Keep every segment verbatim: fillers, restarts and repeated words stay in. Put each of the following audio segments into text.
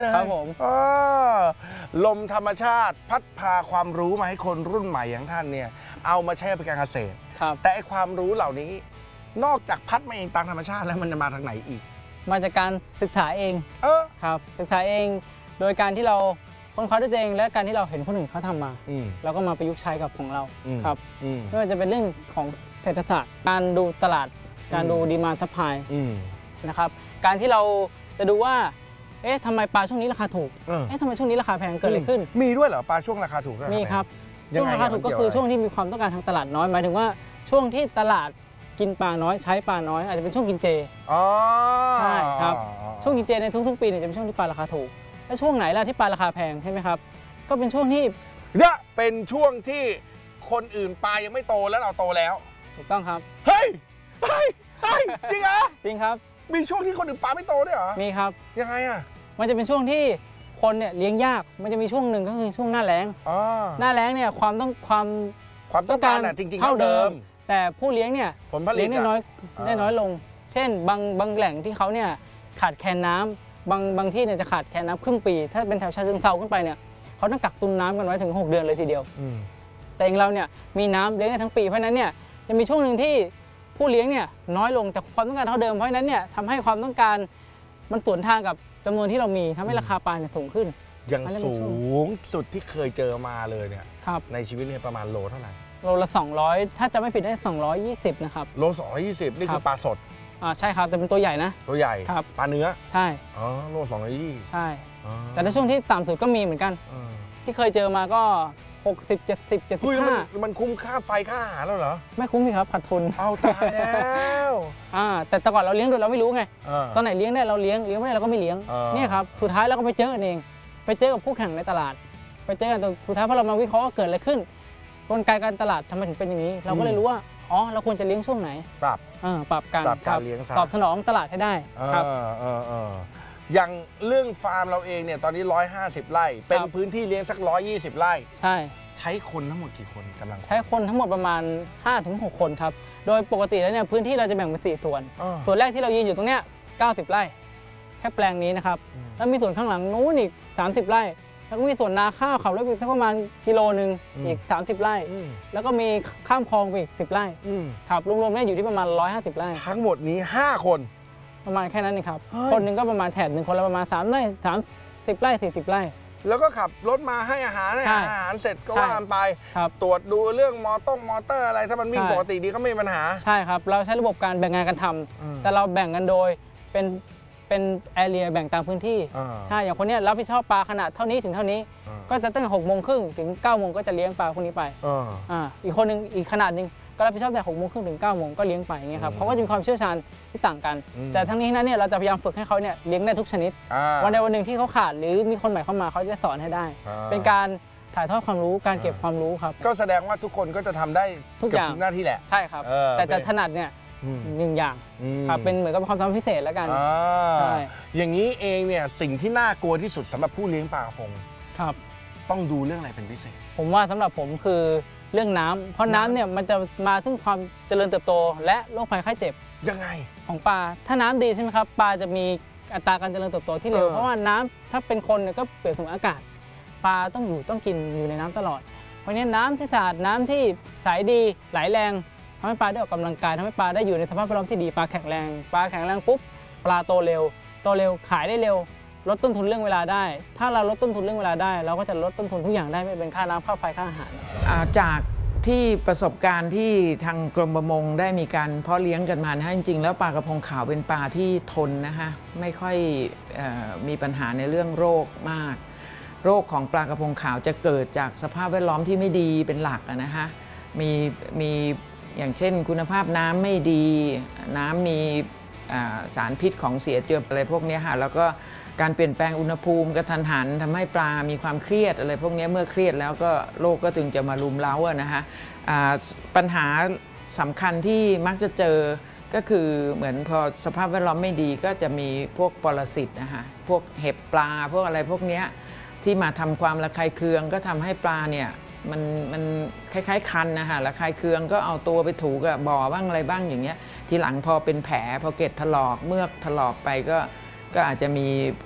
ครับผมลมธรรมชาติพัดพาความรู้มาให้คนรุ่นใหม่อย่างท่านเนี่ยเอามาใช้ในการเกษตรแต่ไอความรู้เหล่านี้นอกจากพัดมาเองตามธรรมชาติแล้วมันจะมาทางไหนอีกมาจากการศึกษาเองเออครับศึกษาเองโดยการที่เราค้นคว้าด้วยตัวเองและการที่เราเห็นคนอื่นเขาทำมาเราก็มาประยุกต์ใช้กับของเราครับไม่ว่าจะเป็นเรื่องของเศรษฐศาสตร์การดูตลาดการดูดีมานด์ซัพพลายนะครับการที่เราจะดูว่าเอ๊ะทำไมปลาช่วงนี้ราคาถูกเอ๊ะทำไมช่วงนี้ราคาแพงเกิดอะไรขึ้นมีด้วยเหรอปลาช่วงราคาถูกมีครับช่วงราคาถูกก็คือช่วงที่มีความต้องการทางตลาดน้อยหมายถึงว่าช่วงที่ตลาดกินปลาน้อยใช้ปลาน้อยอาจจะเป็นช่วงกินเจใช่ครับช่วงกินเจในทุกๆปีเนี่ยจะเป็นช่วงที่ปลาราคาถูกและช่วงไหนล่ะที่ปลาราคาแพงใช่ไหมครับก็เป็นช่วงที่เนี่ยเป็นช่วงที่คนอื่นปลายังไม่โตแล้วเราโตแล้วถูกต้องครับเฮ้ยเฮ้ยเฮ้ยจริงเหรอจริงครับมีช่วงที่คนอื่นปลาไม่โตด้วยเหรอมีครับยังไงอ่ะมันจะเป็นช่วงที่คนเนี่ยเลี้ยงยากมันจะมีช่วงหนึ่งก็คือช่วงหน้าแล้งหน้าแล้งเนี่ยความต้องความความต้องการจริงๆเท่าเดิมแต่ผู้เลี้ยงเนี่ยเลี้ยงได้น้อยได้น้อยลงเช่นบางบางแหล่งที่เขาเนี่ยขาดแคลนน้ำบางบางที่เนี่ยจะขาดแคลนน้ำครึ่งปีถ้าเป็นแถวชาเชิงเทราขึ้นไปเนี่ยเขาต้องกักตุนน้ำกันไว้ถึงหกเดือนเลยทีเดียวแต่อย่างเราเนี่ยมีน้ำเลี้ยงได้ทั้งปีเพราะนั้นเนี่ยจะมีช่วงหนึ่งที่ผู้เลี้ยงเนี่ยน้อยลงแต่ความต้องการเท่าเดิมเพราะนั้นเนี่ยทำให้ความต้องการมันสวนทางกับจำนวนที่เรามีทำให้ราคาปลาเนี่ยสูงขึ้นอย่างสูงสุดที่เคยเจอมาเลยเนี่ยในชีวิตเนี่ยประมาณโลเท่าไหร่โลละสองร้อยถ้าจะไม่ผิดได้สองร้อยยี่สิบนะครับโลสองร้อยยี่สิบนี่คือปลาสดอ่าใช่ครับแต่เป็นตัวใหญ่นะตัวใหญ่ครับปลาเนื้อใช่อ๋อโลสองร้อยยี่สิบใช่แต่ในช่วงที่ต่ำสุดก็มีเหมือนกันที่เคยเจอมาก็หกสิบ เจ็ดสิบ เจ็ดสิบห้ามันคุ้มค่าไฟค่าอาหารแล้วเหรอไม่คุ้มสิครับขาดทุนเอาตายแล้วอ่าแต่แต่ก่อนเราเลี้ยงโดยเราไม่รู้ไงตอนไหนเลี้ยงได้เราเลี้ยงเลี้ยงไม่ได้เราก็ไม่เลี้ยงนี่ครับสุดท้ายเราก็ไปเจอเองไปเจอกับคู่แข่งในตลาดไปเจอกันสุดท้ายพอเรามาวิเคราะห์ว่าเกิดอะไรขึ้นกลไกการตลาดทำไมถึงเป็นอย่างนี้เราก็เลยรู้ว่าอ๋อเราควรจะเลี้ยงช่วงไหนปรับปรับการตอบสนองตลาดให้ได้ครับอย่างเรื่องฟาร์มเราเองเนี่ยตอนนี้หนึ่งร้อยห้าสิบไร่เป็นพื้นที่เลี้ยงสักหนึ่งร้อยยี่สิบไร่ใช่ใช้คนทั้งหมดกี่คนกำลังใช้คนทั้งหมดประมาณ ห้าถึงหก คนครับโดยปกติแล้วเนี่ยพื้นที่เราจะแบ่งเป็นสี่ส่วนส่วนแรกที่เรายืนอยู่ตรงเนี้ยเก้าสิบไร่แค่แปลงนี้นะครับแล้วมีส่วนข้างหลังนู้นอีกสามสิบไร่แล้วก็มีส่วนนาข้าวเขาแล้วอีกสักประมาณกิโลนึงอีกสามสิบไร่แล้วก็มีข้ามคลองไปอีกสิบไร่ครับรวมๆเนี่ยอยู่ที่ประมาณหนึ่งร้อยห้าสิบไร่ทั้งหมดนี้ห้าคนประมาณแค่นั้นเองครับคนหนึ่งก็ประมาณแถบหนึ่งคนละประมาณสามไร่สามสิบไร่สี่สิบไร่แล้วก็ขับรถมาให้อาหารให้อาหารเสร็จก็ว่านไปตรวจดูเรื่องมอต้งมอเตอร์อะไรถ้ามันวิ่งปกติดีก็ไม่มีปัญหาใช่ครับเราใช้ระบบการแบ่งงานกันทำแต่เราแบ่งกันโดยเป็นเป็นแอเรียแบ่งตามพื้นที่ใช่อย่างคนนี้รับผิดชอบปลาขนาดเท่านี้ถึงเท่านี้ก็จะตั้งแต่หกโมงครึ่งถึงเก้าโมงก็จะเลี้ยงปลาคนนี้ไปอ่าอีกคนนึงอีกขนาดนึงก็รับผิดชอบแต่หกโมงครึ่งถึงเก้าโมงก็เลี้ยงไปอย่างเงี้ยครับเขาก็จะมีความเชี่ยวชาญที่ต่างกันแต่ทั้งนี้นั้นเนี่ยเราจะพยายามฝึกให้เขาเนี่ยเลี้ยงได้ทุกชนิดวันใดวันหนึ่งที่เขาขาดหรือมีคนใหม่เข้ามาเขาจะสอนให้ได้เป็นการถ่ายทอดความรู้การเก็บความรู้ครับก็แสดงว่าทุกคนก็จะทำได้ทุกอย่างหน้าที่แหละใช่ครับแต่จะถนัดเนี่ยหนึ่งอย่างครับเป็นเหมือนกับความสามารถพิเศษแล้วกันใช่อย่างนี้เองเนี่ยสิ่งที่น่ากลัวที่สุดสำหรับผู้เลี้ยงปลากระพงครับต้องดูเรื่องอะไรเป็นพิเศษผมว่าสำหรับผมคือเรื่องน้ำเพราะน้ำเนี่ยมันจะมาซึ่งความเจริญเติบโตและโรคภัยไข้เจ็บยังไงของปลาถ้าน้ำดีใช่ไหมครับปลาจะมีอัตราการเจริญเติบโตที่เร็วเพราะว่าน้ำถ้าเป็นคนเนี่ยก็เปรียบเสมือนอากาศปลาต้องอยู่ต้องกินอยู่ในน้ำตลอดเพราะนี้น้ำที่สะอาดน้ำที่ใสดีไหลแรงทำให้ปลาได้ออกกำลังกายทำให้ปลาได้อยู่ในสภาพแวดล้อมที่ดีปลาแข็งแรงปลาแข็งแรงปุ๊บปลาโตเร็วโตเร็วขายได้เร็วลดต้นทุนเรื่องเวลาได้ถ้าเราลดต้นทุนเรื่องเวลาได้เราก็จะลดต้นทุนทุกอย่างได้ไม่เป็นค่าน้ำค่าไฟค่าอาหารจากที่ประสบการณ์ที่ทางกรมประมงได้มีการเพาะเลี้ยงกันมานะจริงๆแล้วปลากระพงขาวเป็นปลาที่ทนนะคะไม่ค่อยมีปัญหาในเรื่องโรคมากโรคของปลากระพงขาวจะเกิดจากสภาพแวดล้อมที่ไม่ดีเป็นหลักนะคะมีมีอย่างเช่นคุณภาพน้ำไม่ดีน้ำมีสารพิษของเสียเจืออะไรพวกนี้ค่ะแล้วก็การเปลี่ยนแปลงอุณหภูมิกระทันหันทำให้ปลามีความเครียดอะไรพวกนี้เมื่อเครียดแล้วก็โรคก็จึงจะมารุมเร้าอะนะคะปัญหาสำคัญที่มักจะเจอก็คือเหมือนพอสภาพแวดล้อมไม่ดีก็จะมีพวกปรสิตนะคะพวกเห็บปลาพวกอะไรพวกนี้ที่มาทำความระคายเคืองก็ทำให้ปลาเนี่ยมันมันคล้ายๆคันนะคะระคายเคืองก็เอาตัวไปถูกับบ่อบ้างอะไรบ้างอย่างเงี้ยทีหลังพอเป็นแผลพอเกล็ดถลอกเมือกถลอกไปก็ก็อาจจะมีพวก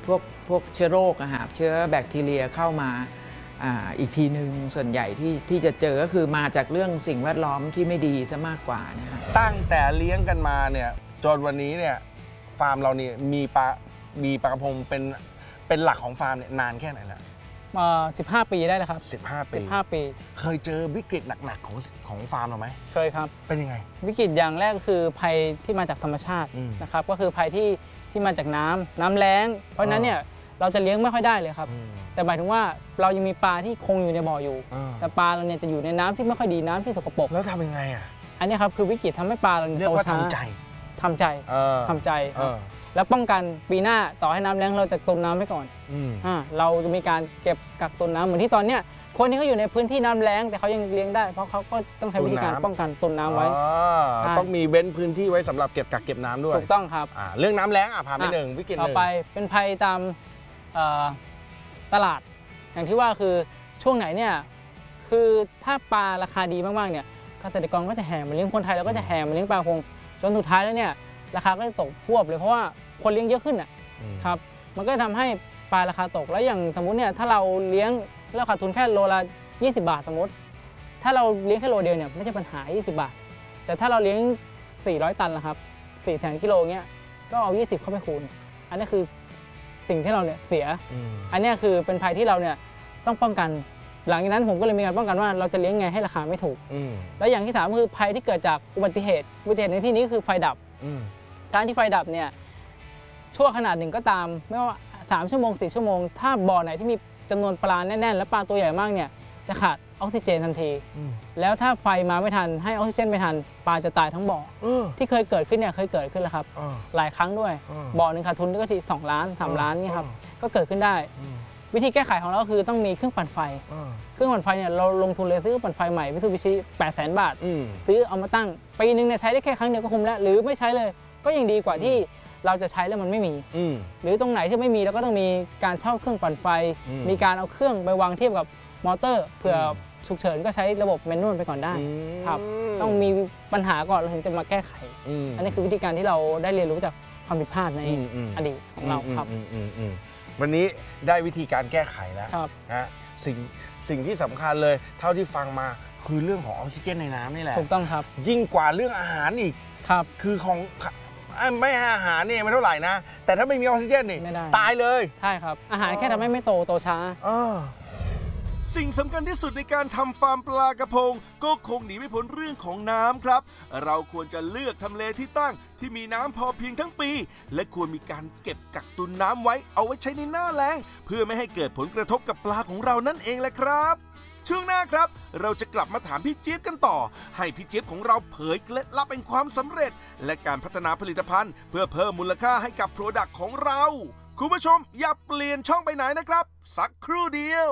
พวกเชื้อโรคอะฮะเชื้อแบคทีเรียเข้ามาอ่าอีกทีหนึ่งส่วนใหญ่ที่ที่จะเจอก็คือมาจากเรื่องสิ่งแวดล้อมที่ไม่ดีซะมากกว่านะคะตั้งแต่เลี้ยงกันมาเนี่ยจนวันนี้เนี่ยฟาร์มเราเนี่ยมีปลามีปลากระพงเป็นเป็นหลักของฟาร์มเนี่ยนานแค่ไหนแล้วมาสิบห้าปีได้เลยครับสิบห้าปีสิบห้าปีเคยเจอวิกฤตหนักๆของของฟาร์มเราไหมเคยครับเป็นยังไงวิกฤตอย่างแรกก็คือภัยที่มาจากธรรมชาตินะครับก็คือภัยที่ที่มาจากน้ำน้ำแล้งเพราะนั้นเนี่ยเราจะเลี้ยงไม่ค่อยได้เลยครับแต่หมายถึงว่าเรายังมีปลาที่คงอยู่ในบ่ออยู่แต่ปลาเราเนี่ยจะอยู่ในน้ำที่ไม่ค่อยดีน้ำที่สกปรกแล้วทำยังไงอ่ะอันนี้ครับคือวิกฤตทำให้ปลาเราโตช้าทำใจทำใจทำใจแล้วป้องกันปีหน้าต่อให้น้ำแล้งเราจะตุนน้ำไว้ก่อนอ่าเราจะมีการเก็บกักตุนน้ำเหมือนที่ตอนเนี้ยคนที่เขาอยู่ในพื้นที่น้ำแล้งแต่เขายังเลี้ยงได้เพราะเขาก็ต้องใช้วิธีการป้องกันตุนน้ำไว้ต้องมีเว้นพื้นที่ไว้สำหรับเก็บกักเก็บน้ำด้วยถูกต้องครับเรื่องน้ำแล้งอ่ะผ่านไปหนึ่งวิกฤตหนึ่งต่อไปเป็นภัยตามตลาดอย่างที่ว่าคือช่วงไหนเนี่ยคือถ้าปลาราคาดีมากๆเนี่ยเกษตรกรก็จะแห่มาเลี้ยงคนไทยแล้วก็จะแห่มาเลี้ยงปลาพงจนสุดท้ายแล้วเนี่ยราคาก็จะตกพวบเลยเพราะว่าคนเลี้ยงเยอะขึ้นอ่ะครับมันก็ทำให้ปลาราคาตกแล้วอย่างสมมุติเนี่ยถ้าเราเลี้ยงเราขาดทุนแค่โลละยี่สิบบาทสมมติถ้าเราเลี้ยงแค่โลเดียวเนี่ยไม่ใช่ปัญหายี่สิบบาทแต่ถ้าเราเลี้ยงสี่ร้อยตันละครับสี่แสนกิโลเงี้ยก็เอายี่สิบเข้าไปคูณอันนี้คือสิ่งที่เราเนี่ยเสียอันนี้คือเป็นภัยที่เราเนี่ยต้องป้องกันหลังจากนั้นผมก็เลยมีการป้องกันว่าเราจะเลี้ยงไงให้ราคาไม่ถูกแล้วอย่างที่สามคือภัยที่เกิดจากอุบัติเหตุอุบัติเหตุในที่นี้คือไฟดับการที่ไฟดับเนี่ยชั่วขนาดหนึ่งก็ตามไม่ว่าสามชั่วโมงสี่ชั่วโมงถ้าบ่อไหนที่มีจำนวนปลาแน่นๆและปลาตัวใหญ่มากเนี่ยจะขาดออกซิเจนทันทีแล้วถ้าไฟมาไม่ทันให้ออกซิเจนไม่ทันปลาจะตายทั้งบ่อที่เคยเกิดขึ้นเนี่ยเคยเกิดขึ้นแล้วครับหลายครั้งด้วยบ่อหนึ่งขาดทุนก็ทีสองล้านสามล้านนี่ครับก็เกิดขึ้นได้วิธีแก้ไขของเราคือต้องมีเครื่องปั่นไฟเครื่องปั่นไฟเนี่ยเราลงทุนเลยซื้อปั่นไฟใหม่มิตซูบิชิแปดแสนบาทซื้อเอามาตั้งปีนึงเนี่ยใช้ได้แค่ครั้งเดียวก็คุ้มแล้วหรือไม่ใช้เลยก็ยังดีกว่าที่เราจะใช้แล้วมันไม่มีหรือตรงไหนที่ไม่มีเราก็ต้องมีการเช่าเครื่องปั่นไฟมีการเอาเครื่องไปวางเทียบกับมอเตอร์เผื่อฉุกเฉินก็ใช้ระบบแมนนวลไปก่อนได้ครับต้องมีปัญหาก่อนเราถึงจะมาแก้ไขอันนี้คือวิธีการที่เราได้เรียนรู้จากความผิดพลาดในอดีตของเราครับวันนี้ได้วิธีการแก้ไขแล้วนะสิ่งสิ่งที่สำคัญเลยเท่าที่ฟังมาคือเรื่องของออกซิเจนในน้ำนี่แหละถูกต้องครับยิ่งกว่าเรื่องอาหารอีกครับคือของไม่อาหารนี่ไม่เท่าไหร่นะแต่ถ้าไม่มีออกซิเจนนี่ตายเลยใช่ครับอาหารแค่ทำให้ไม่โตโตช้าสิ่งสำคัญที่สุดในการทำฟาร์มปลากระพงก็คงหนีไม่พ้นเรื่องของน้ำครับเราควรจะเลือกทำเลที่ตั้งที่มีน้ำพอเพียงทั้งปีและควรมีการเก็บกักตุนน้ำไว้เอาไว้ใช้ในหน้าแล้งเพื่อไม่ให้เกิดผลกระทบกับปลาของเรานั่นเองแหละครับช่วงหน้าครับเราจะกลับมาถามพี่เจี๊ยบกันต่อให้พี่เจี๊ยบของเราเผยเคล็ดลับแห่งความสำเร็จและการพัฒนาผลิตภัณฑ์เพื่อเพิ่มมูลค่าให้กับโปรดักต์ของเราคุณผู้ชมอย่าเปลี่ยนช่องไปไหนนะครับสักครู่เดียว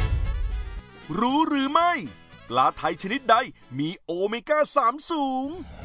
รู้หรือไม่ปลาไทยชนิดใดมีโอเมก้าสามสูง